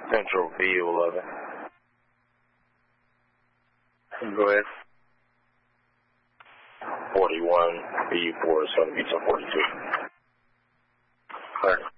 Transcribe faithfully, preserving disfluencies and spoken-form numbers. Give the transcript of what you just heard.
Central B U eleven. Go ahead. forty-one B U four is going to be to forty-two. Correct.